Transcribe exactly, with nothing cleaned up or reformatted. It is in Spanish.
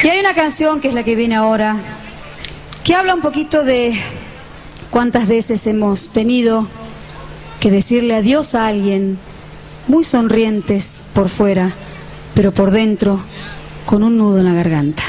Y hay una canción que es la que viene ahora, que habla un poquito de cuántas veces hemos tenido que decirle adiós a alguien, muy sonrientes por fuera, pero por dentro con un nudo en la garganta.